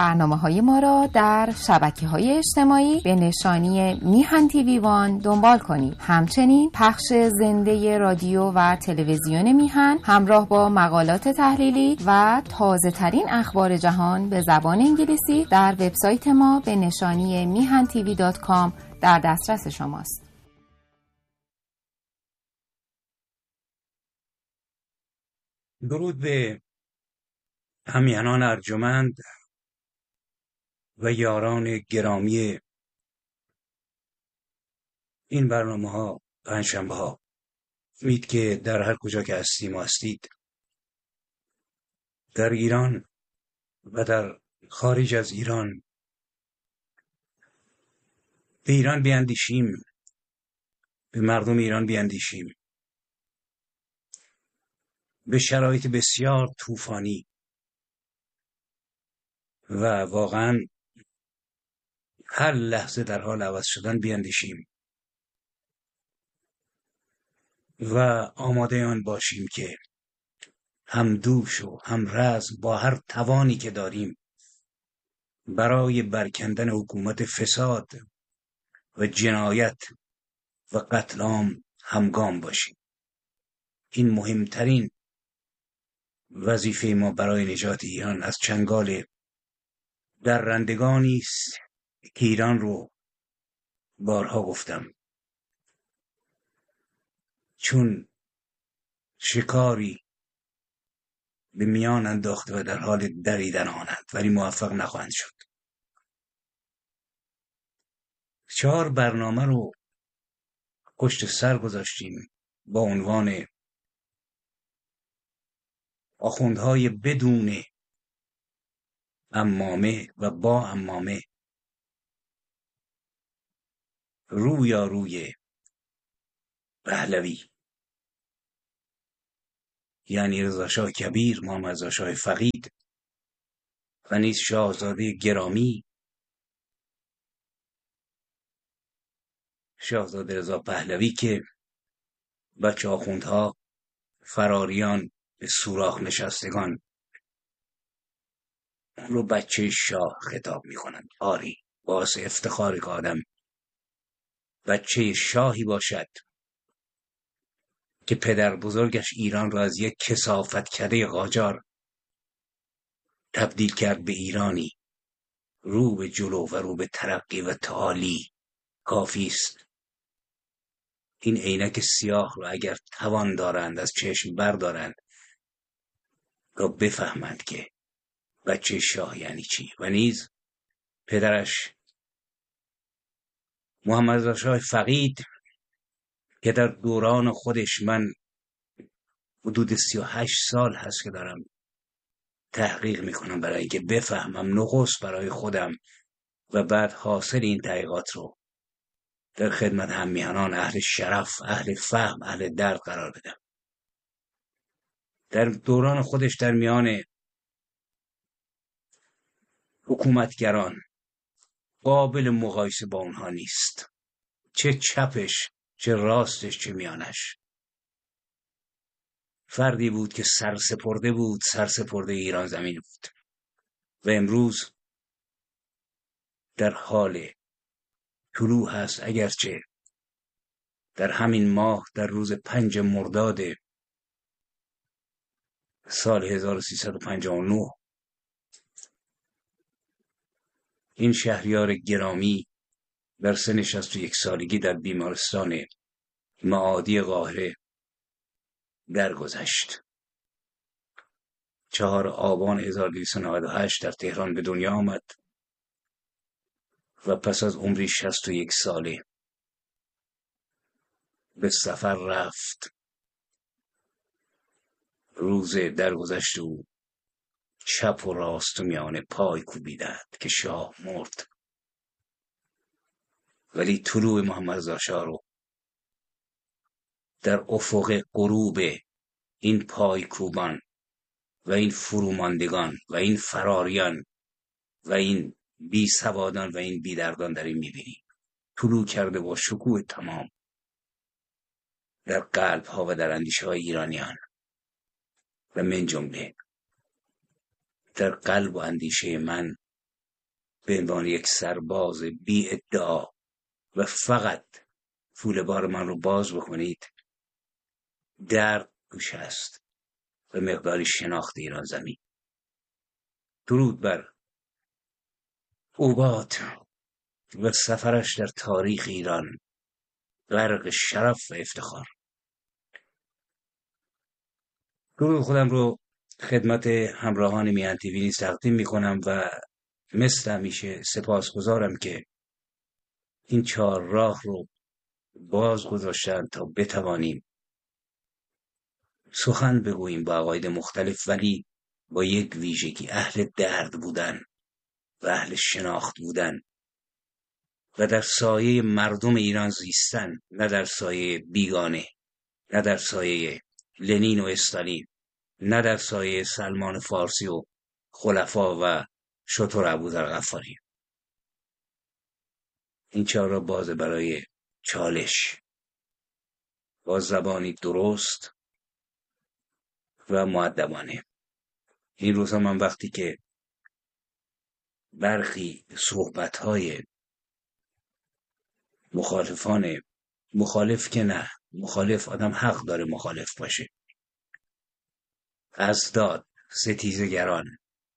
برنامه‌های ما را در شبکه‌های اجتماعی به نشانی میهن تیوی وان دنبال کنید. همچنین پخش زنده رادیو و تلویزیون میهن همراه با مقالات تحلیلی و تازه‌ترین اخبار جهان به زبان انگلیسی در وبسایت ما به نشانی mihantv.com در دسترس شماست. درود به همیهنان ارجمند و یاران گرامی این برنامه‌ها پنجشنبه‌ها. امید که در هر کجا که هستیم و هستید، در ایران و در خارج از ایران، به ایران بیندیشیم، به مردم ایران بیندیشیم، به شرایط بسیار طوفانی و واقعا هر لحظه در حال عوض شدن بیندیشیم و آماده آن باشیم که هم دوش و هم رزم با هر توانی که داریم برای برکندن حکومت فساد و جنایت و قتل عام همگام باشیم. این مهمترین وظیفه ما برای نجات ایران از چنگال درندگانی است که ایران رو بارها گفتم چون شکاری به میان انداخته و در حال دریدن آنند، ولی موفق نخواهند شد. 4 برنامه رو پشت سر گذاشتیم با عنوان آخوندهای بدون عمامه و با عمامه، روی پهلوی، یعنی رضا شاه کبیر، محمد رضا شاه فقید و نیز شاهزاده گرامی شاهزاده رضا پهلوی که بچه آخوندها فراریان به سوراخ نشستگان اون رو بچه شاه خطاب میکنند. آری، باعث افتخار که آدم بچه شاهی باشد که پدر بزرگش ایران را از یک کثافتکده قاجار تبدیل کرد به ایرانی رو به جلو و رو به ترقی و تعالی. کافی است این عینک سیاه رو اگر توان دارند از چشم بردارند تا بفهمند که بچه شاه یعنی چی. و نیز پدرش محمد رضا شاه فقید که در دوران خودش، من حدود 38 سال هست که دارم تحقیق میکنم برای اینکه بفهمم نخست برای خودم و بعد حاصل این تحقیقات رو در خدمت هممیهنان اهل شرف، اهل فهم، اهل درد قرار بدم. در دوران خودش در میان حکومتگران قابل مقایسه با اونها نیست، چه چپش، چه راستش، چه میانش. فردی بود که سرسپرده بود، سرسپرده ایران زمین بود و امروز در حال طلوع هست، اگرچه در همین ماه در روز 5 مرداد سال 1359 این شهریار گرامی در سن 61 سالگی در بیمارستان معادی قاهره درگذشت. 4 آبان 1298 در تهران به دنیا آمد و پس از عمری 61 ساله به سفر رفت. روز درگذشت او چپ و راست و میان پای کوبیدند که شاه مرد، ولی طلوع محمد رضا شاه رو در افق غروب این پای کوبان و این فروماندگان و این فراریان و این بی سوادان و این بی دردان داریم میبینیم. طلوع کرده با شکوه تمام در قلب ها و در اندیشه های ایرانیان و من جمله در قلب و اندیشه من به عنوان یک سرباز بی ادعا و فقط پول بار من رو باز بکنید، درد توش هست و مقداری شناخت ایران زمین. درود بر اوبات و سفرش در تاریخ ایران، غرق شرف و افتخار. درود خودم رو خدمت همراهان میهن تیوی نیز تقدیم میکنم و مثل همیشه سپاسگزارم که این 4 راه رو باز گذاشتن تا بتوانیم سخن بگوییم با عقاید مختلف، ولی با یک ویژگی: اهل درد بودن و اهل شناخت بودن و در سایه مردم ایران زیستن، نه در سایه بیگانه، نه در سایه لنین و استالین، نه در سایه سلمان فارسی و خلفا و شتر ابوذر غفاری. این 4 را باز برای چالش با زبانی درست و مؤدبانه. این روزها من وقتی که برخی صحبت‌های مخالف که نه، مخالف آدم حق داره مخالف باشه، ازداد، ستیزگران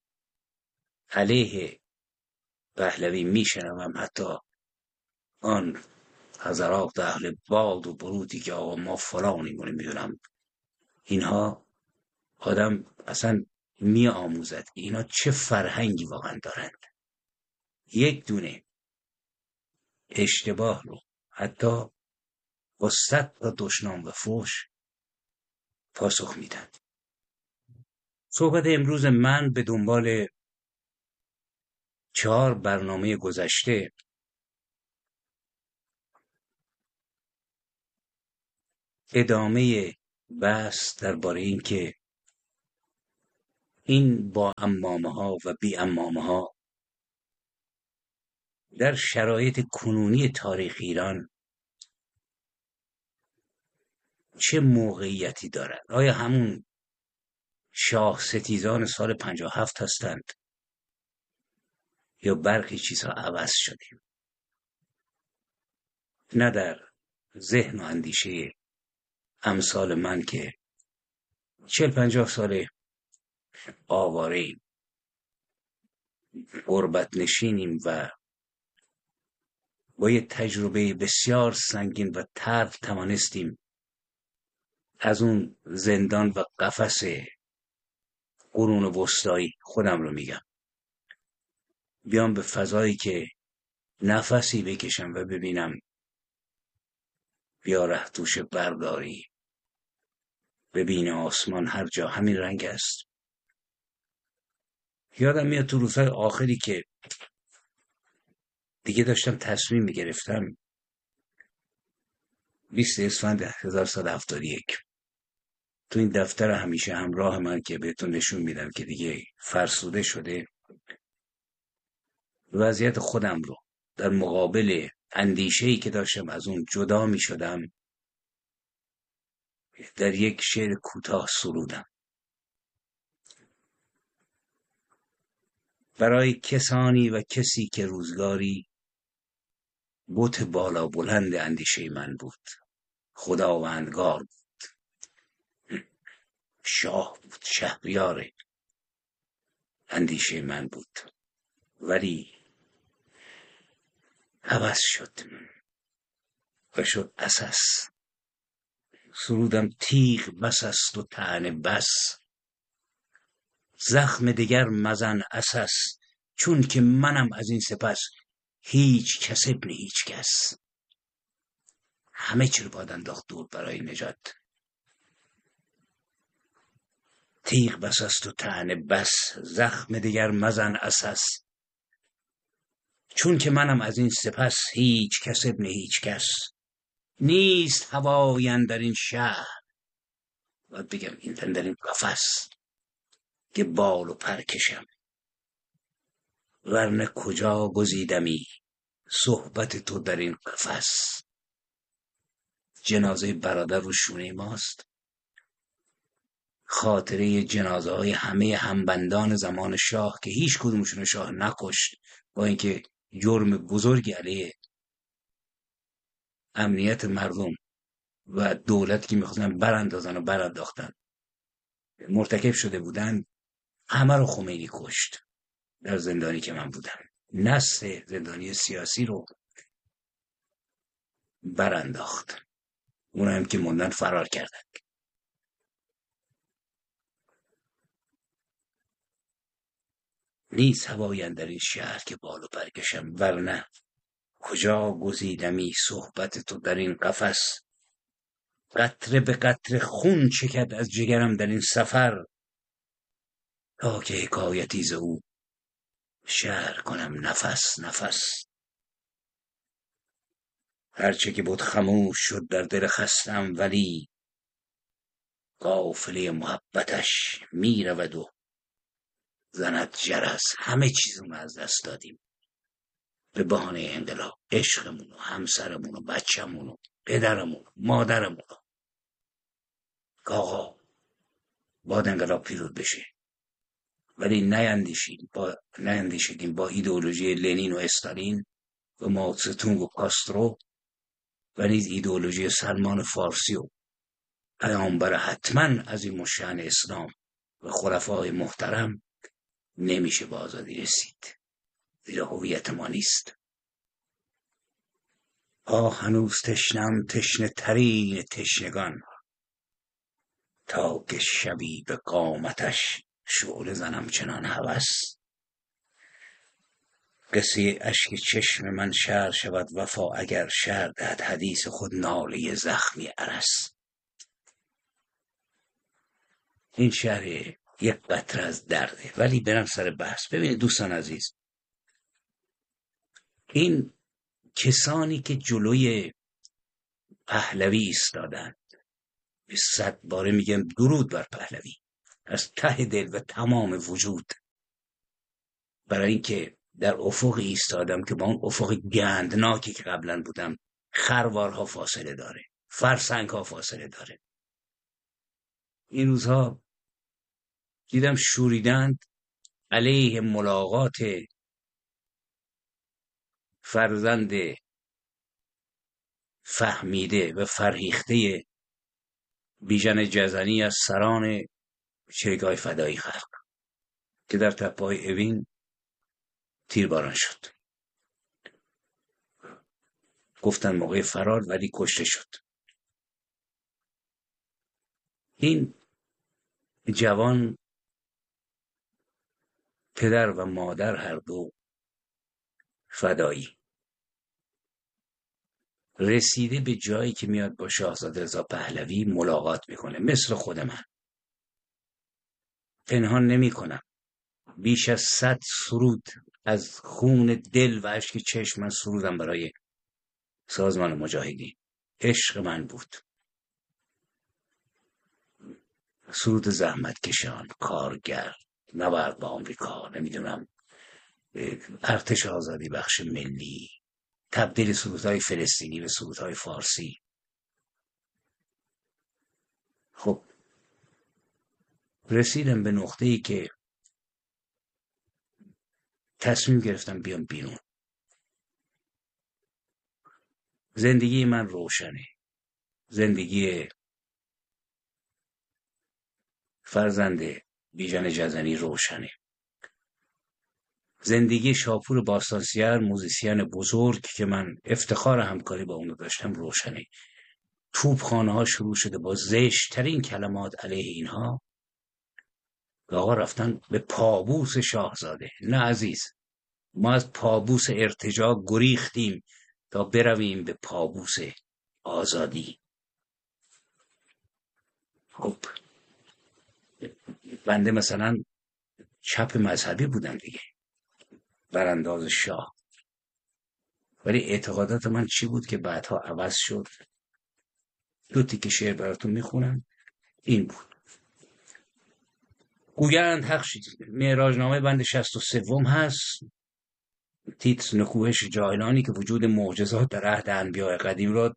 علیه پهلوی میشنوم، حتی آن حضرات اهل باد و برودی که آقا ما فلانیم و نمیدونم، اینها آدم اصلا می آموزد که اینا چه فرهنگی واقعا دارند. یک دونه اشتباه رو حتی با 100 تا دشنام و فحش پاسخ میدن. صحبت امروز من به دنبال 4 برنامه گذشته ادامه بحث درباره این که این با عمامه ها و بی عمامه ها در شرایط کنونی تاریخ ایران چه موقعیتی دارند. آیا همون شاه ستیزان سال 57 هستند یا برخی چیزها عوض شدیم؟ نه در ذهن و اندیشه امثال من که 40-50 ساله آواره‌ایم، غربت نشینیم و با یه تجربه بسیار سنگین و تلخ توانستیم از اون زندان و قفس قرون وسطایی، خودم رو میگم، بیام به فضایی که نفسی بکشم و ببینم بیا ره توش برداری، ببین آسمان هر جا همین رنگ است. یادم میاد تو روزهای آخری که دیگه داشتم تصمیم میگرفتم، 20 اسفند 1171 تو این دفتر همیشه همراه من که بهتون نشون میدم که دیگه فرسوده شده، وضعیت خودم رو در مقابل اندیشه‌ای که داشتم از اون جدا میشدم در یک شعر کوتاه سرودم. برای کسانی و کسی که روزگاری بت بالا بلند اندیشه من بود، خداوندگار بود، شاه بود، شهریار اندیشه من بود، ولی عوض شد و شد اساس. سرودم تیغ بس است و طعنه بس، زخم دگر مزن اساس، چون که منم از این سپس هیچ کس ابن هیچ کس. همه چی رو باید انداخت دور برای نجات. تیغ بس است و طعنه بس، زخم دگر مزن اساس، چون که منم از این سپس هیچ کس ابن هیچ کس. نیست هوایی اندر این شهر، باید بگم این در این قفس، که بال و پر کشم، ورنه کجا گزیدمی صحبت تو در این قفس. جنازه برادر رو شونه ماست، خاطره جنازه های همه همبندان زمان شاه که هیچ کدومشون شاه نکشت با اینکه جرم بزرگی علیه امنیت مردم و دولت که میخواستن براندازن و برانداختن مرتکب شده بودن، همه رو خمینی کشت. در زندانی که من بودم نسل زندانی سیاسی رو برانداخت، اون هم که موندن فرار کردن. نیست هوایی اندر این شهر که بالو برکشم، ورنه کجا گزیدمی صحبت تو در این قفس. قطره به قطره خون چکد از جگرم در این سفر، تا که حکایتی ز او شعر کنم نفس نفس. هرچه که بود خموش شد در دل خستم، ولی قافله محبتش می رود و زند جرس. همه چیزمون از دست دادیم به بهانه انقلاب، عشقمون و همسرمون و بچه‌مون و پدرمون و مادرمون. آقا باید انقلاب پیروز بشه، ولی نیندیشیدیم با ایدئولوژی لنین و استالین و ماوتسه و کاسترو و نیز ایدئولوژی سلمان فارسی و پیامبر حتما از این مشعن اسلام و خلفای محترم، نمیشه به آزادی رسید، زیرا هویت ما نیست. هنوز تشنم، تشنه ترین تشنگان، تا که شبی به قامتش شعله زنم چنان هوس. قصه اشک چشم من شعر شود وفا، اگر شعر دهد حدیث خود ناله زخمی ارس. این شعر یک قطره از درده. ولی برم سر بحث. ببینید دوستان عزیز، این کسانی که جلوی پهلوی ایستادند، 100 باره میگم درود بر پهلوی از ته دل و تمام وجود، برای اینکه در افق ایستادم که با اون افق گندناکی که قبلا بودم خروارها فاصله داره، فرسنگها فاصله داره. این روزها دیدم شوریدند علیه ملاقات فرزند فهمیده و فرهیخته بیژن جزنی از سران چریک‌های فدایی خلق که در تپه‌های اوین تیرباران شد. گفتن موقع فرار ولی کشته شد. این جوان پدر و مادر هر دو فدایی، رسیده به جایی که میاد با شاهزاده رضا پهلوی ملاقات میکنه. مثل خود من پنهان نمی کنم، بیش از 100 سرود از خون دل و اشک چشم من سرودم برای سازمان مجاهدین. عشق من بود. سرود زحمت کشان، کارگر، نبرد با آمریکا، نمیدونم ارتش آزادی بخش ملی، تبدیل سرودهای فلسطینی به سرودهای فارسی. خب رسیدم به نقطه‌ای که تصمیم گرفتم بیام بیرون. زندگی من روشنه، زندگی فرزند بیژن جزنی روشنه، زندگی شاپور باستانسیر، موزیسین بزرگ که من افتخار همکاری با اونو داشتم، روشنه. توپخانه ها شروع شده با زشت‌ترین کلمات علیه اینها. آقا رفتن به پابوس شاهزاده. نه عزیز، ما از پابوس ارتجاع گریختیم تا برویم به پابوس آزادی. خب بنده مثلا چپ مذهبی بودم دیگه، برانداز شاه، ولی اعتقادات من چی بود که بعدها عوض شد؟ 2 تیکه شعر براتون میخونم. این بود: گویند حق معراجنامه بند 63 هست، تیتر نکوهش جاهلانی که وجود معجزات در عهد انبیاء قدیم را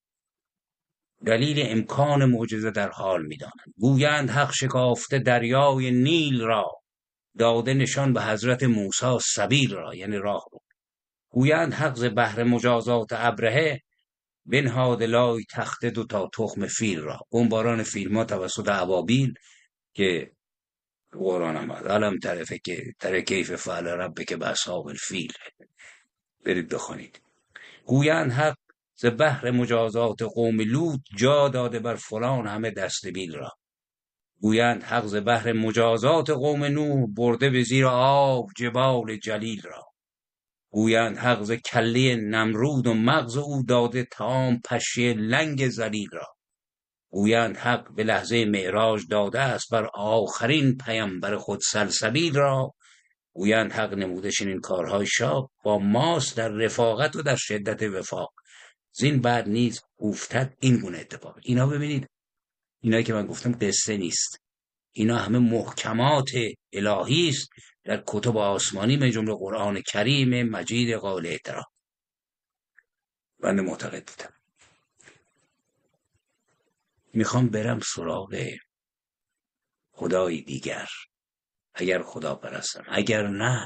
دلیل امکان معجزه در حال می‌دانند. گویند حق شکافته دریای نیل را، داده نشان به حضرت موسی سبیل را، یعنی راه رو. گویند حق ز بهر مجازات ابرهه، بنهاد لای تخت دو تا تخم فیل را. بمباران فیل ها توسط ابابیل که قرآن آمد علم طرفه که تره کیف فعل ربک باصحاب الفیل، برید بخونید. گویند حق ز بهر مجازات قوم لوط، جا داده بر فلان همه دست بیل را. گویند حق ز بهر مجازات قوم نوح، برده به زیر آب جبال جلیل را. گویند حق ز کله نمرود و مغز او، داده طعام پشه لنگ ذلیل را. گویند حق به لحظه معراج داده است بر آخرین پیامبر خود سلسبیل را. گویند حق نموده چنین کارهای شاق، با ماست در رفاقت و در شدت وفاق. زین بعد نیز افتد این گونه اتفاق. اینا ببینید، اینایی که من گفتم قصه نیست، اینا همه محکمات الهی است در کتب آسمانی، به جمله قرآن کریم مجید قابل احترام. بنده معتقد بودم. میخوام برم سراغ خدای دیگر، اگر خدا پرستم، اگر نه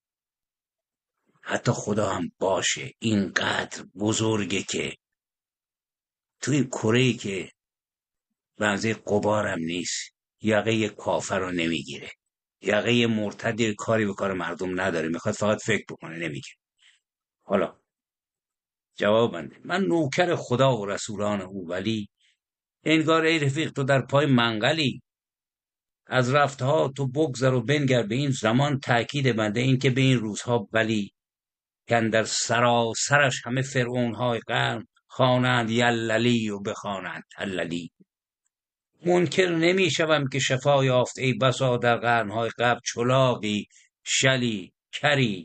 حتی خدا هم باشه اینقدر بزرگه که توی کره‌ای که بنزه قبارم نیست، یقه کافر رو نمیگیره، یقه مرتدی کاری به کار مردم نداره، میخواد فقط فکر بکنه، نمیگیره. حالا جواب بنده، من نوکر خدا و رسولان او، ولی انگار ای رفیق تو در پای منقلی. از رفتها تو بگذر و بنگر به این زمان، تأکید بنده این که به این روزها ولی که در سراسرش همه فرعونهای قرن خوانند یللی و بخوانند تللی. منکر نمی شوم که شفا یافت ای بسا در قرنهای قبل چلاقی شلی کری.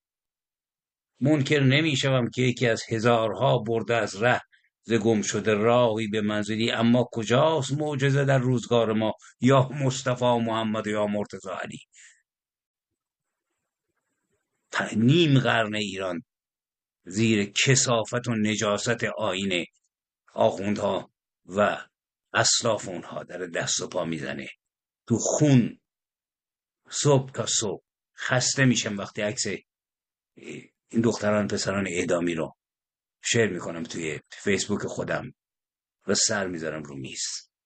منکر نمی شوم که یکی از هزارها برده از ره، ز گم شده راهی به منزلی. اما کجاست معجزه در روزگار ما، یا مصطفی محمد یا مرتضی علی. نیم قرن ایران زیر کثافت و نجاست آیین آخوندها و اسلاف اونها در دست و پا میزنه، تو خون صبح تا صبح. خسته میشم وقتی عکس این دختران پسران اعدامی رو شیر میکنم توی فیسبوک خودم و سر میذارم رو میز.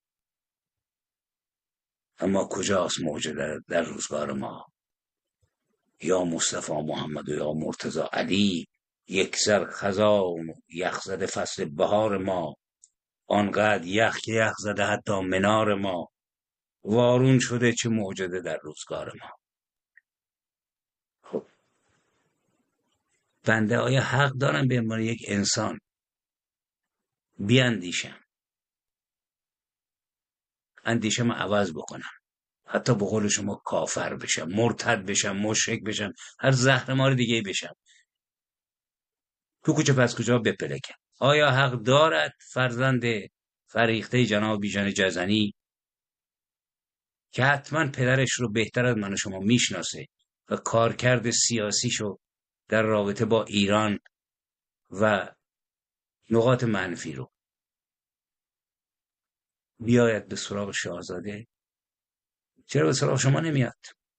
اما کجاست معجزه در روزگار ما، یا مصطفی محمد و یا مرتضی علی. یک سر خزان و یخ زده فصل بهار ما، آنقدر یخ که یخ زده حتی منار ما. وارون شده چه معجزه در روزگار ما. خب بنده آیا حق دارم به عنوان یک انسان بیاندیشم، اندیشم عوض بکنم، حتی به قول شما کافر بشم، مرتد بشم، مشرک بشم، هر زهرمار دیگه بشم، تو کوچه پس کجا بپلکم؟ آیا حق دارد فرزند فریخته جناب بیژن جزنی که حتما پدرش رو بهتر از من و شما میشناسه و کارکرد سیاسیشو در رابطه با ایران و نقاط منفی رو، بیاید به سراغ شاهزاده؟ چرا به سراغ شما نمیاد؟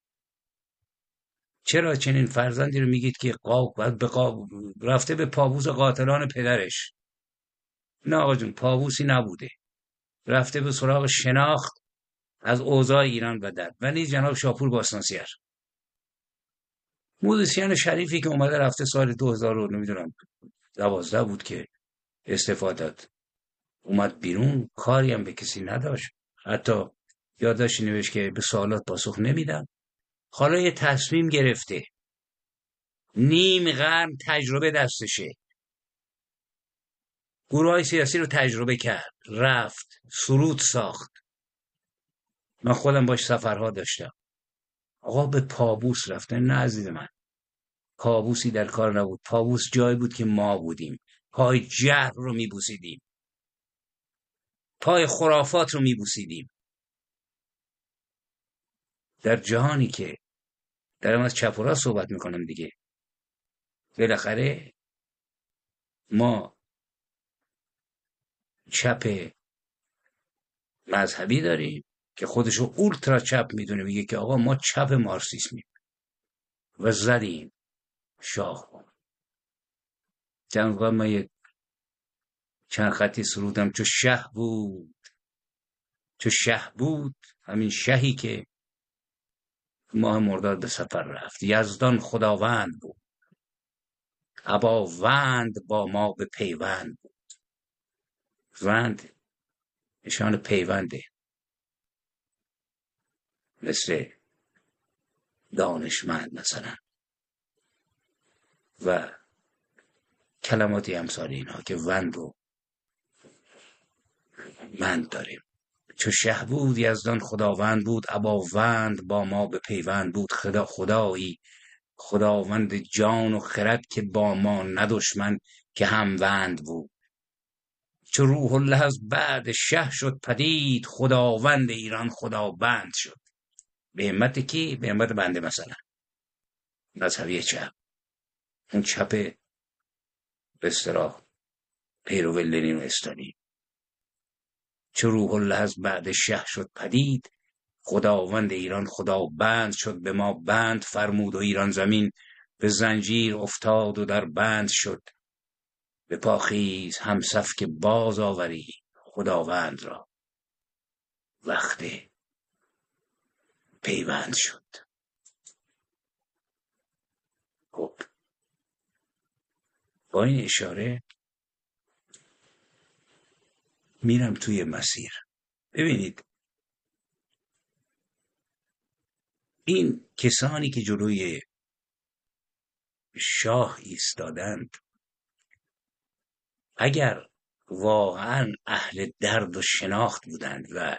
چرا چنین فرزندی رو میگید که رفته به پابوس قاتلان پدرش؟ نه آقا جون، پابوسی نبوده، رفته به سراغ شناخت از اوضاع ایران و در و نیز جناب شاپور باستانسیر، موزیسین شریفی که اومده رفته سال 2012 بود که استعفا داد، اومد بیرون، کاری هم به کسی نداشت، حتی یادداشتی نوشت که به سوالات پاسخ نمیدم. حالا یه تصمیم گرفته، نیم قرن تجربه دستشه، گروه‌های سیاسی رو تجربه کرد، رفت سرود ساخت. من خودم باش سفرها داشتم. آقا به پابوس رفتن؟ نه عزیز من، پابوسی در کار نبود. پابوس جایی بود که ما بودیم، پای جهل رو میبوسیدیم، پای خرافات رو میبوسیدیم. در جهانی که دارم از چپ و راست صحبت میکنم دیگه، بالاخره ما چپ مذهبی داریم، که خودشو اولترا چپ میدونه، میگه که آقا ما چپ مارکسیسمیم و زدیم شاه. چند وقت من چند خطی سرودم: چو شه بود، چو شه بود، همین شهی که ماه مرداد به سفر رفت. یزدان خداوند بود، ابا وند با ما به پیوند بود. وند نشان پیونده، مثل دانشمند مثلا، و کلماتی امثال اینها که وند و مند داریم. چو شه بود یزدان خداوند بود، ابا وند با ما به پیوند بود. خدایی خداوند جان و خرد، که با ما نه دشمن که هموند بود. چو روح الله از بعد شه شد پدید، خداوند ایران خدابند شد. به همت کی؟ به همت بنده مثلا، مذهبی چپ، اون چپ به اصطلاح پیرو لنین و استالین. چو روح الله از بعد شه شد پدید، خداوند ایران خدابند شد. به ما بند فرمود و ایران زمین، به زنجیر افتاد و در بند شد. به پاخیز همصف که باز آوری، خداوند را وقت پیوند شد. خب با این اشاره میرم توی مسیر. ببینید این کسانی که جلوی شاه ایستادند، اگر واقعا اهل درد و شناخت بودند و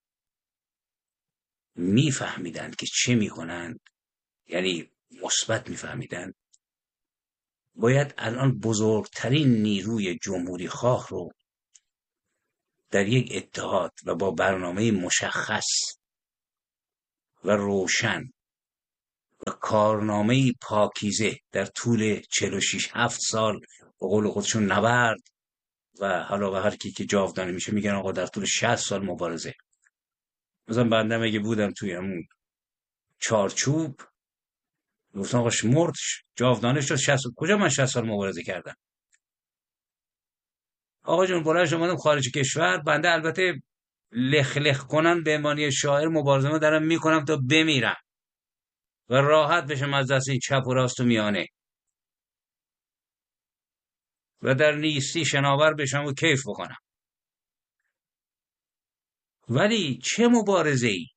میفهمیدند که چه میکنند، یعنی مثبت میفهمیدند، باید الان بزرگترین نیروی جمهوری خواه رو در یک اتحاد و با برنامه مشخص و روشن و کارنامه پاکیزه در طول 46-7 سال به قول خودشون نبرد، و حالا به هر کی که جاودانه میشه میگن آقا در طول 60 سال مبارزه. مثلا بنده اگه بودم توی همون چارچوب، گفتم آقا مرد جاودانه شد 60 سال. کجا من 60 سال مبارزه کردم؟ آقا جون بلند شدم خارج کشور، بنده البته لخ کنن به معنی شاعر مبارزه دارم میکنم تا بمیرم و راحت بشم از دست این چپ و راست و میانه و در نیستی شناور بشم و کیف بکنم. ولی چه مبارزه ای؟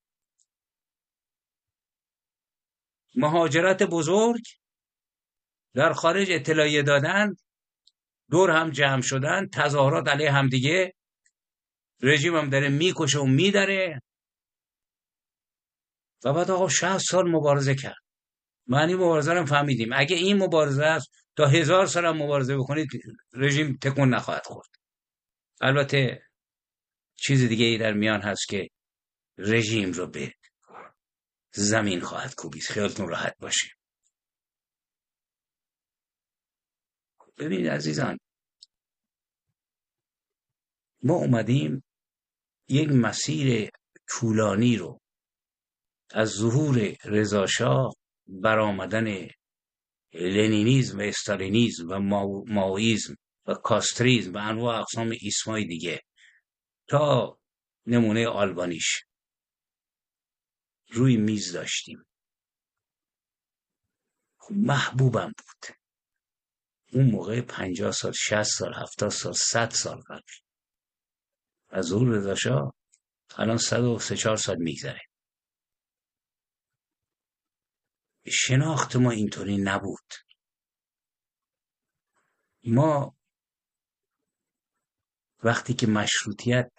مهاجرت بزرگ، در خارج اطلاعیه دادن، دور هم جمع شدن، تظاهرات علیه همدیگه، رژیم هم داره میکشه و میدره، و بعد آقا 60 سال مبارزه کرد. معنی مبارزه رو فهمیدیم. اگه این مبارزه است تا 1000 سال هم مبارزه بکنید رژیم تکون نخواهد خورد. البته چیز دیگه ای در میان هست که رژیم رو به زمین خواهد کوبید، خیالتون راحت باشه. ببینید عزیزان، ما اومدیم یک مسیر طولانی رو از ظهور رضاشاه، برآمدن لنینیسم و استالینیسم و مائویسم و کاستریسم و انواع اقسام ایسمای دیگه تا نمونه آلبانیش روی میز داشتیم. محبوبم بود اون موقع 50 سال 60 سال 70 سال 100 سال قبل از ظهور رضاشاه الان 103-4 سال میگذره. شناخت ما اینطوری نبود. ما وقتی که مشروطیت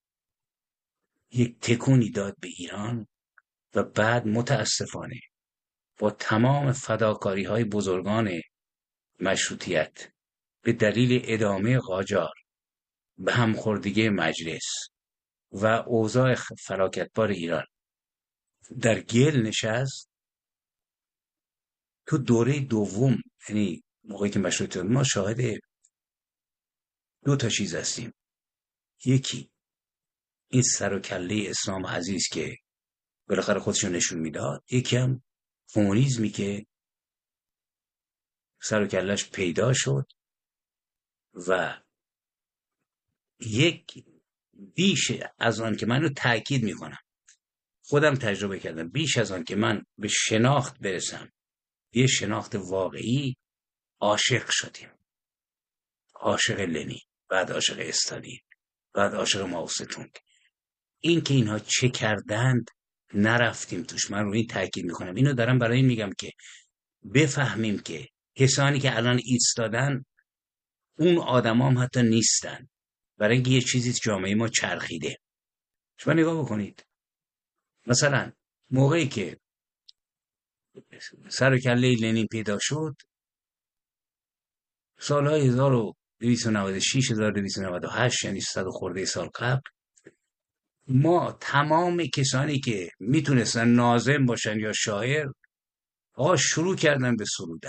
یک تکونی داد به ایران و بعد متاسفانه با تمام فداکاری های بزرگان مشروطیت به دلیل ادامه قاجار به همخوردگی مجلس و اوضاع فلاکتبار ایران در گل نشست، تو دوره دوم، یعنی موقعی که مشروطیت، ما شاهد 2 چیز هستیم. یکی این سر و کله اسلام عزیز که بالاخره خودشون نشون میداد، یکی هم کمونیسمی که سر و کلش پیدا شد و یک بیش از آن که من رو تأکید میکنم خودم تجربه کردم، بیش از آن که من به شناخت برسم، یه شناخت واقعی، عاشق شدیم. عاشق لنین، بعد عاشق استالین، بعد عاشق ماوستونگ. این که اینها چه کردند نرفتیم توش، من رو این تأکید میکنم. اینو دارم برای این میگم که بفهمیم که کسانی که الان ایستادن اون آدما هم حتی نیستن، برای اینکه یه چیزی جامعه ما چرخیده. شما نگاه بکنید، مثلا موقعی که سر و کله لنین پیدا شد، سالهای 1296 1298، یعنی 100 خورده سال قبل، ما تمام کسانی که میتونستن ناظم باشن یا شاعر شروع کردن به سرودن.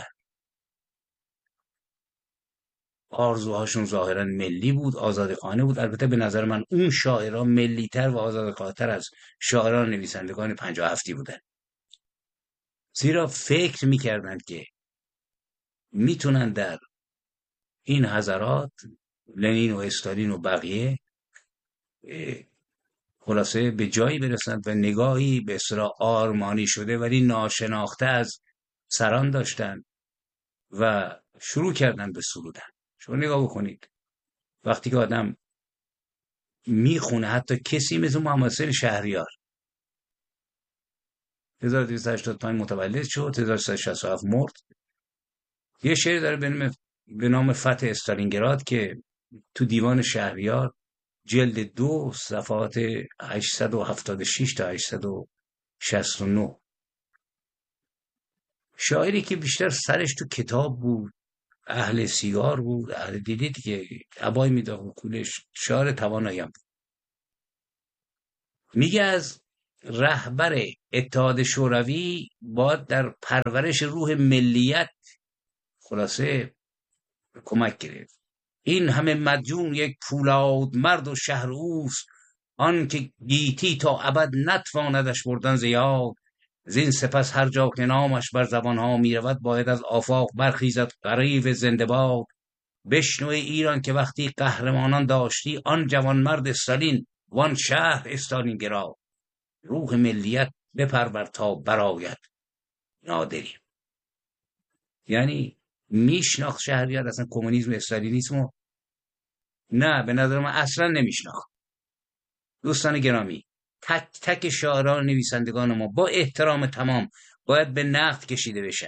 آرزوهاشون ظاهرا ملی بود، آزادخانه بود. البته به نظر من اون شاعران ملی‌تر و آزادخواه‌تر از شاعران نویسندگان 57 بودن، زیرا فکر میکردند که میتونن در این حضرات لنین و استالین و بقیه خلاصه به جایی برسند و نگاهی به اصطلاح آرمانی شده ولی ناشناخته از سران داشتن و شروع کردن به سرودن. شما نگاه بکنید، وقتی که آدم میخونه، حتی کسی مثل محمد حسین شهریار 1285 متولد شد، 1367 مرد، یه شعر داره به نام فتح استالینگراد که تو دیوان شهریار جلد 2 صفحات 876 تا 869، شاعری که بیشتر سرش تو کتاب بود، اهل سیگار بود، اهل دیدید که عبای میداخت و کولش، شعر تواناییم بود. میگه از رهبر اتحاد شوروی باید در پرورش روح ملیت خلاصه کمک گرفت. این همه مدیون یک پولاد مرد و شهر اوست، آن که گیتی تا ابد نتواندش بردن زیاد. زین سپس هر جا که نامش بر زبانها می رود، باید از آفاق برخیزد غریو زنده باد. بشنو ایران که وقتی قهرمانان داشتی، آن جوان مرد استالین وان شهر استالینگراد. روح ملیت بپرور تا برآید نادری. یعنی میشناخت شهریار اصلا کمونیسم و استالینیسم؟ نه، به نظر من اصلا نمیشناخت. دوستان گرامی، تک تک شاعران نویسندگان ما با احترام تمام باید به نقد کشیده بشن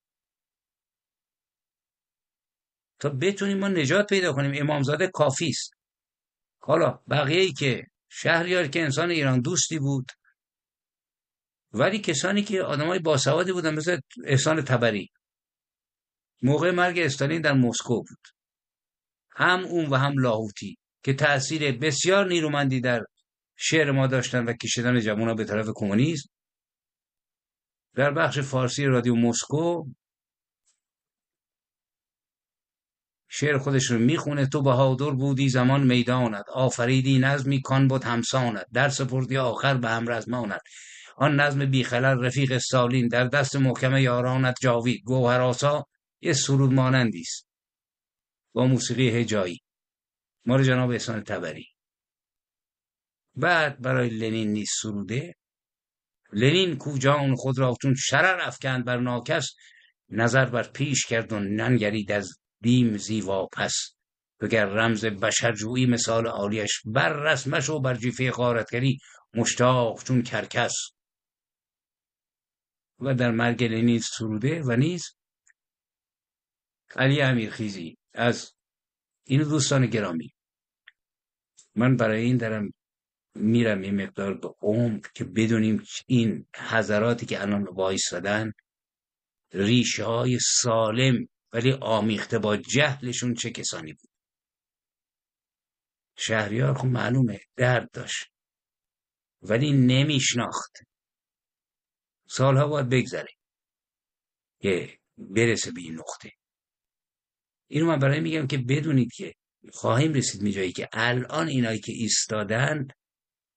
تا بتونیم ما نجات پیدا کنیم. امامزاده کافیست. حالا بقیه‌ای که شهریار که انسان ایران دوستی بود، ولی کسانی که آدمای باسوادی بودن مثل احسان طبری، موقع مرگ استالین در مسکو بود، هم اون و هم لاهوتی که تأثیر بسیار نیرومندی در شعر ما داشتن و کشیدن جوونا به طرف کمونیسم. در بخش فارسی رادیو مسکو شعر خودش رو میخونه: تو بهادر بودی زمان میدانت، آفریدی نظمی کان بود همسانت، در سپردی آخر به هم رزمانت. آن نظم بیخلل رفیق استالین، در دست محکم یارانت جاوید. گوهرآسا یه سرود مانندی است با موسیقی هجایی مال جناب احسان طبری. بعد برای لنین نیز سروده: لنین کو جان خود را چون شرر افکند بر ناکس، نظر بر پیش کرد و ننگرید از دیم زیوا پس. وگر رمز بشرجویی مثال عالیش، بر رسمش و بر جیفه غارتگری مشتاق چون کرکس. و در مرگ لنین سروده و نیز علی امیرخیزی. از این دوستان گرامی، من برای این دارم میرم یه مقدار به عمق که بدونیم این حضراتی که الان وایسادن ریشه های سالم ولی آمیخته با جهلشون چه کسانی بود. شهریار خب معلومه درد داشت ولی نمیشناخت. سالها باید بگذره که برسه به این نقطه. اینو من برای میگم که بدونید که خواهیم رسید به جایی که الان اینایی که ایستادن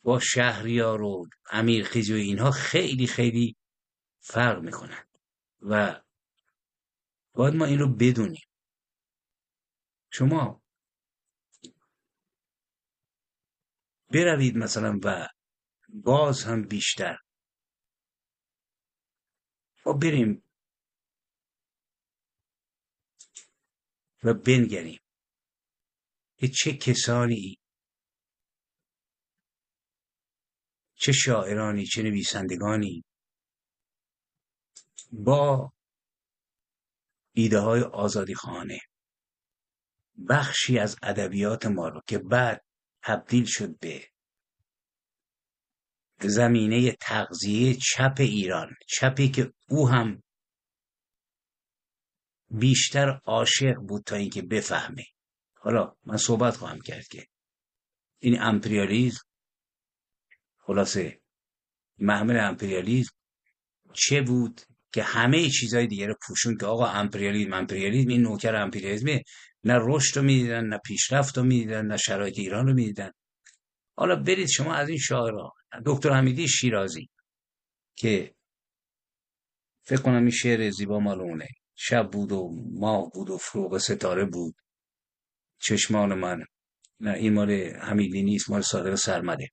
با شهریار و امیرخیزی و اینها خیلی خیلی فرق میکنن و باید ما این رو بدونیم. شما بروید مثلا و باز هم بیشتر ما بریم و بنگریم که چه کسانی، چه شاعرانی، چه نویسندگانی با ایده های آزادی خانه بخشی از ادبیات ما رو که بعد تبدیل شد به زمینه تغذیه چپ ایران، چپی که او هم بیشتر عاشق بود تا اینکه بفهمه. حالا من صحبت خواهم کرد که این امپریالیسم، خلاصه محمل امپریالیسم چه بود که همه چیزای دیگه رو پوشون که آقا امپریالیسم این نوکر امپریالیسمه، نه رشد رو میدیدن، نه پیشرفت رو میدیدن، نه شرایط ایران رو میدیدن. حالا برید شما از این شاعرها، دکتر حمیدی شیرازی که فکر کنم این شعر زیبا مال اونه، شب بود و ماه بود و فروغ ستاره بود چشمان من، نه این مال حمیدی نیست، مال صادق سرمده.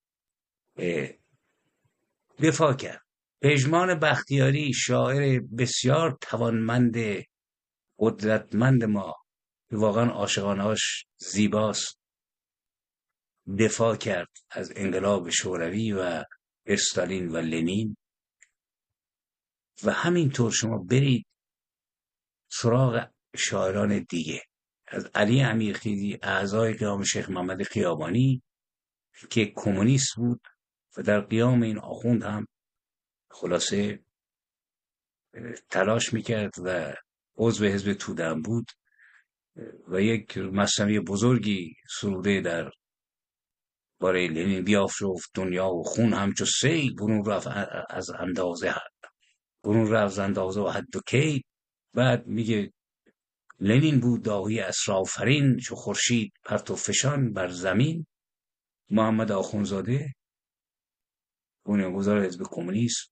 دفاع کرد. پژمان بختیاری شاعر بسیار توانمند قدرتمند ما که واقعا عاشقانه‌اش زیباست، دفاع کرد از انقلاب شوروی و استالین و لنین. و همینطور شما برید سراغ شاعران دیگه، از علی امیرخیزی، اعضای قیام شیخ محمد خیابانی که کمونیست بود و در قیام این آخوند هم خلاصه تلاش میکرد و عضو حزب توده بود و یک مثنوی بزرگی سروده در باره لنین، بیافروخت دنیا و خون همچو سیل، برون رفت از اندازه و حد و کی. بعد میگه لنین بود داهی اسرافرین، چو خورشید پرتو فشان بر زمین. محمد آخوندزاده بنیانگذار حزب کمونیست،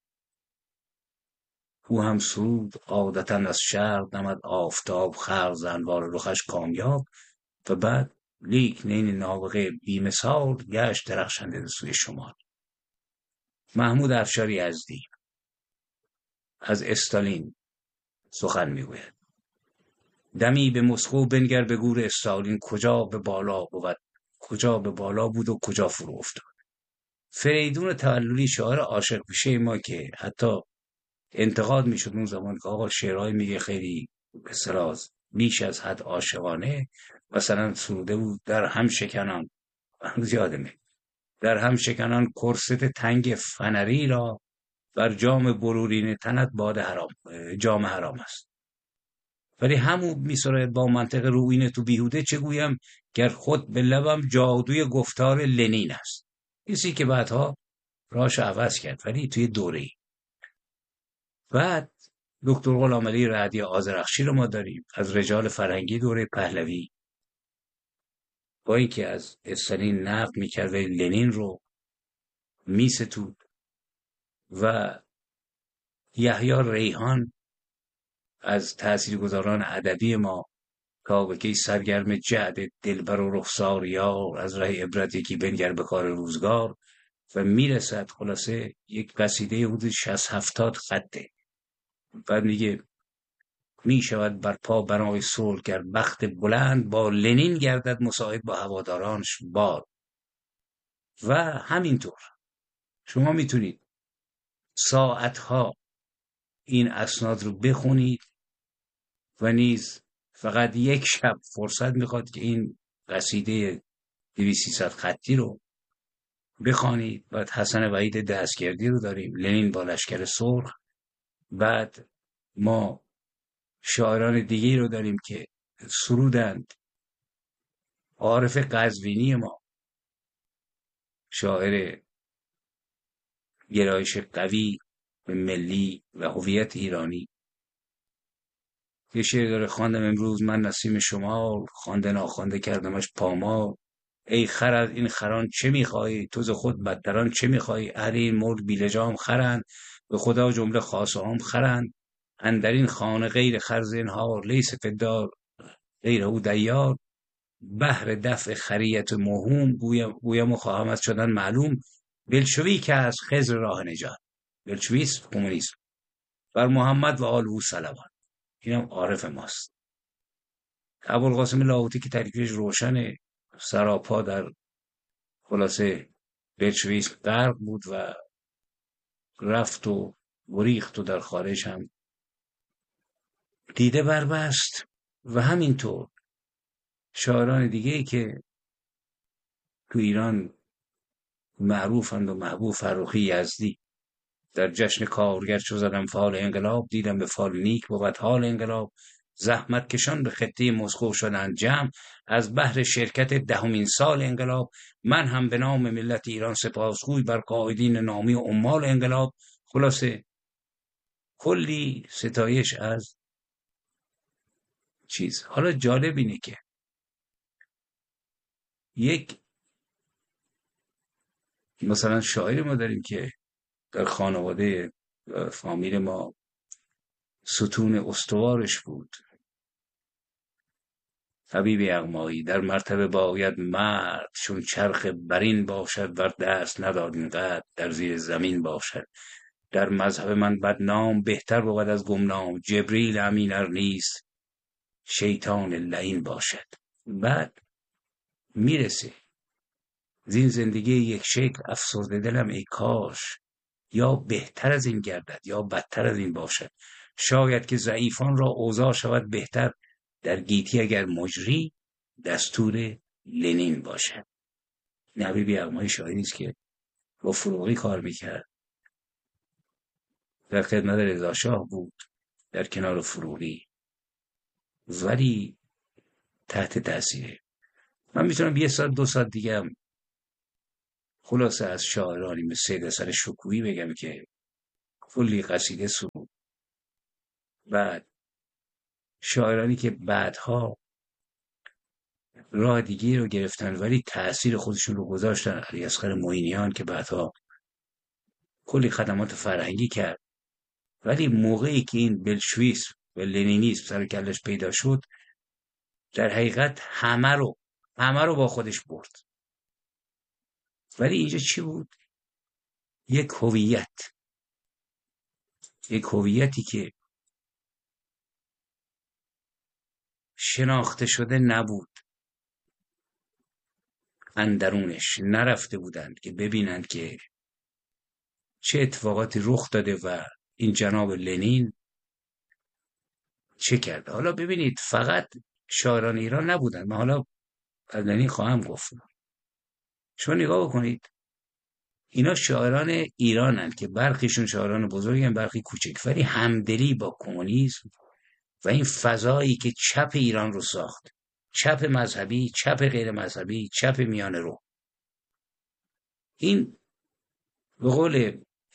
او هم سرود عادتاً از شرق نمد آفتاب، خلق ز انوار رخش کامیاب. و بعد لیک نین نابغه بی‌مثال، گشت درخشنده سوی شمال. محمود افشار یزدی از استالین سخن میگوید: دمی به مسکو بنگر به گور استالین، کجا به بالا بود، کجا به بالا بود و کجا فرو افتاد. فریدون تولدی شاعر عاشق پیشه ما که حتی انتقاد میشد اون زمان که آقا شعرهای میگه خیلی به اصطلاح بیش از حد عاشقانه، مثلا سروده بود در هم شکنان، یادمه، در هم شکنان کرست تنگ فنری را، بر جام برورین تنت باد حرام، جام حرام است. ولی همون میسراید با منطق روینه تو بیهوده چه گویم، گر خود به لبم جادوی گفتار لنین است. کسی که بعدها راش عوض کرد ولی توی دوره‌ای. بعد دکتر غلامعلی رعدی آذرخشی رو ما داریم از رجال فرهنگی دوره پهلوی، با اینکه از استالین نقد میکرد ولی لنین رو میستود. و یحیی ریحان از تاثیرگذاران ادبی ما، کاوکی سرگرم جعد دلبر و رخسار یار، از ره عبرت یکی بنگر به کار روزگار. و میرسد خلاصه یک قصیده حدود 60-70 خطه. بعد میگه میشود بر پا بنای صلح گر بخت بلند، با لنین گردد مساعد با هوادارانش بار. و همینطور شما میتونید ساعتها این اسناد رو بخونید و نیز فقط یک شب فرصت میخواد که این قصیده 200-300 خطی رو بخوانید. بعد حسن وحید دستگردی رو داریم، لنین با لشکر سرخ. بعد ما شاعران دیگه رو داریم که سرودند. عارف قزوینی ما، شاعر گرایش قوی به ملی و هویت ایرانی، یه شعر داره: خواندم امروز من نسیم شمال، خوانده ناخوانده کردمش پامال. ای خر از این خران چه میخوایی؟ تو ز خود بدتران چه میخوایی؟ اهل این ملک بیلجام خرند، به خدا جمله خاصه هم خرند. اندر این خانه غیر خر زنهار، لیس فی الدار غیر او دیار. بهر دفع خریت موهوم، گویم و خواهم از شدن معلوم. بلشوی که از خضر راه نجات، بلشویسم کمونیسم، بر محمد و آل او صلوات. اینم عارف ماست. ابوالقاسم لاهوتی که تکلیفش روشنه، سراپا در خلاصه بلشویسم غرق بود و رفت و گریخت و در خارج هم دیده بربست. و همینطور شاعران دیگه‌ای که تو ایران معروفند و محبوب، فرخی یزدی در جشن کارگر چو زدم فال انقلاب، دیدم به فال نیک بود حال انقلاب. زحمت کشان به خطه مسکو شدند جمع، از بهر شرکت دهمین سال انقلاب. من هم به نام ملت ایران سپاسگوی، بر قائدین نامی و عمال انقلاب. خلاصه کلی ستایش از چیز. حالا جالب اینه که یک مثلا شاعر ما داریم که در خانواده فامیل ما ستون استوارش بود، حبیب یغمایی. در مرتبه باید مرد چون چرخ برین باشد، ور دست نداد اینقدر در زیر زمین باشد. در مذهب من بدنام بهتر بود از گمنام، جبریل امین ار نیست شیطان لعین باشد. بعد میرسه زین زندگی یک شکل افسرده دلم ای کاش، یا بهتر از این گردد یا بدتر از این باشد. شاید که ضعیفان را اوضاع شود بهتر، در گیتی اگر مجری دستور لنین باشد. حبیب یغمایی شاعری است که با فروغی کار میکرد، در خدمت رضا شاه بود در کنار فروغی، ولی تحت تاثیره. من میتونم 1 ساعت 2 ساعت دیگه هم خلاصه از شاعرانی مثل سید حسن شکوهی بگم که کلی قصیده سرود. بعد شاعرانی که بعدها راه دیگه رو گرفتن ولی تأثیر خودشون رو گذاشتن، علی اصغر معینیان که بعدها کلی خدمات فرهنگی کرد، ولی موقعی که این بلشویسم و لنینیسم سر کلش پیدا شد، در حقیقت همه رو با خودش برد. ولی اینجا چی بود؟ یک هویتی که شناخته شده نبود، اندرونش نرفته بودند که ببینند که چه اتفاقاتی رخ داده و این جناب لنین چه کرده. حالا ببینید فقط شاعران ایران نبودند، من حالا از لنین خواهم گفت. شما نگاه بکنید، اینا شاعران ایرانند که برخیشون شاعران بزرگن، برخی کوچک، ولی همدلی با کمونیسم و این فضایی که چپ ایران رو ساخت، چپ مذهبی، چپ غیر مذهبی، چپ میانه رو. این به قول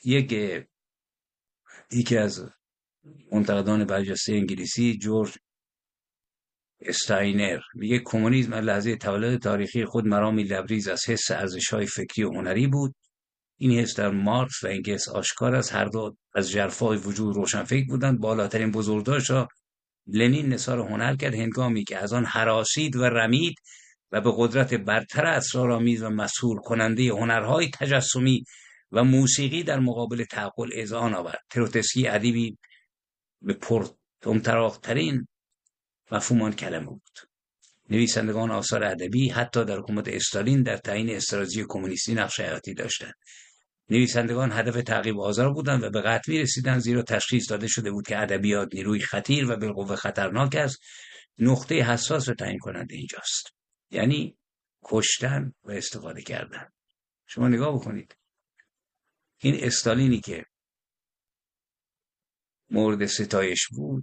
یکی از منتقدان برجسته انگلیسی، جورج استاینر، میگه کمونیسم از لحظه تولد تاریخی خود مرامی لبریز از حس ارزش‌های فکری و هنری بود. این حس در مارکس و انگلس آشکار است، هر دو از ژرفای وجود روشنفکر بودند. بالاترین بزرگداشت را لنین نثار هنر کرد، هنگامی که از آن هراسید و رمید و به قدرت برتر اسرارآمیز و مسحور کننده هنرهای تجسمی و موسیقی در مقابل تعقل اذعان آورد. تروتسکی ادیبی به پرطمطراق‌ترین مفهوم آن کلمه بود. نویسندگان آثار ادبی حتی در حکومت استالین در تعیین استراتژی کمونیستی نقش حیاتی داشتند. نویسندگان هدف تعقیب آزار بودند و به قتل می‌رسیدند، زیرا تشخیص داده شده بود که ادبیات نیروی خطیر و بالقوه خطرناک است. نقطه حساس و تعیین کننده اینجاست، یعنی کشتن و استفاده کردن. شما نگاه بکنید، این استالینی که مورد ستایش بود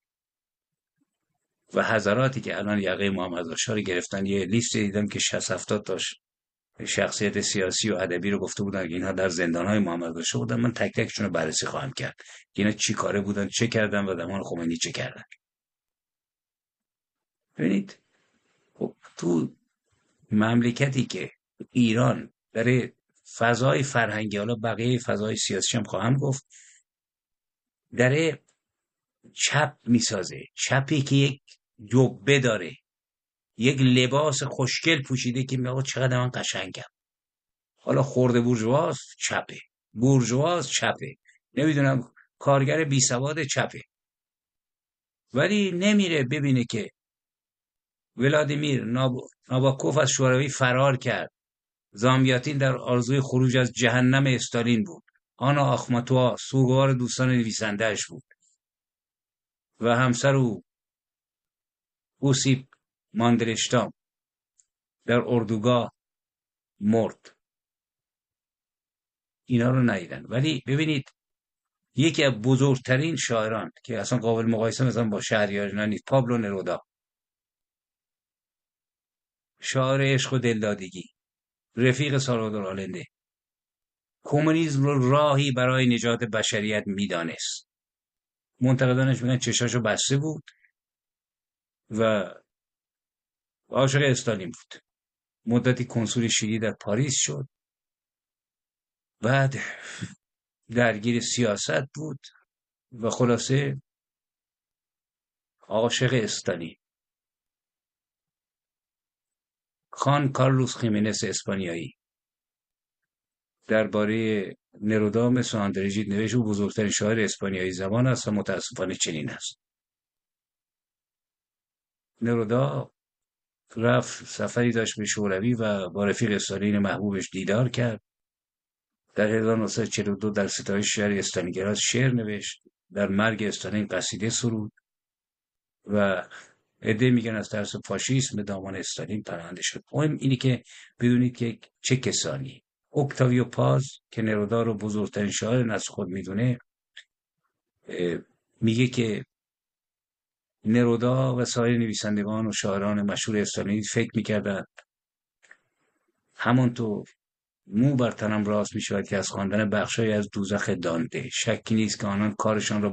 و حضراتی که الان یقه محمد شاه رو گرفتن، یه لیست دیدم که 60-70 تاش شخصیت سیاسی و ادبی رو گفته بودن که اینها در زندان‌های محمد شاه بودن. من تک تکشون رو بررسی خواهم کرد که اینا چی کاره بودن، چه کردن و زمان خمینی چه کردن. ببینید خب تو مملکتی که ایران در فضای فرهنگی، حالا بقیه فضای سیاسی هم خواهم گفت، داره چپ میسازه، چپی که یک جبه داره، یک لباس خوشگل پوشیده که میگه چقدر من قشنگم. حالا خورده بورژواز چپه، بورژواز چپه، نمیدونم کارگر بی سواد چپه، ولی نمیره ببینه که ولادیمیر ناباکوف از شوروی فرار کرد. زامیاتین در آرزوی خروج از جهنم استالین بود. آنا آخماتوا سوگوار دوستان نویسنده‌اش بود و همسر او اوسیپ ماندلشتام در اردوگاه مرد. اینا رو ندیدن. ولی ببینید یکی از بزرگترین شاعران که اصلا قابل مقایسه مثلا با شهریار نیست، پابلو نرودا، شاعر عشق و دلدادگی، رفیق سالوادور آلنده، کمونیسم رو راهی برای نجات بشریت میدانست. منتقدانش میگن چشاشو بسته بود و عاشق استالین بود. مدتی کنسول شیلی در پاریس شد، بعد درگیر سیاست بود و خلاصه عاشق استالین. خان کارلوس خیمنس اسپانیایی درباره نرودا مثل آندرژید نوشت او بزرگترین شاعر اسپانیایی زبان است و متاسفانه چنین است. نرودا رفت سفری داشت به شوروی و با رفیق استالین محبوبش دیدار کرد. در 1942 در ستایش شهر استالینگراد شعر نوشت، در مرگ استالین قصیده سرود و عده میگن از ترس فاشیسم به دامان استالین پناهنده شد. مهم اینی که بدونید که چه کسانی. اوکتاویو پاز که نرودا رو بزرگترین شاعر نسل خود میدونه میگه که نرودا و سایر نویسندگان و شاعران مشهور استالینی فکر میکردند همونطور مو بر تنم راست میشود که از خواندن بخشای از دوزخ دانته شکی نیست که آنان کارشان را